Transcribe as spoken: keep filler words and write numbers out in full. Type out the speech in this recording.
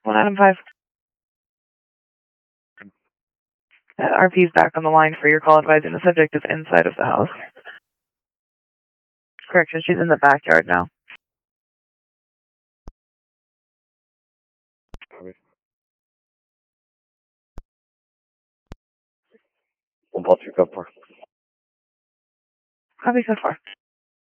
One item five. Uh, R P's back on the line for your call advising the subject is inside of the house. Correction, she's in the backyard now. One ball two cup four. Copy so far.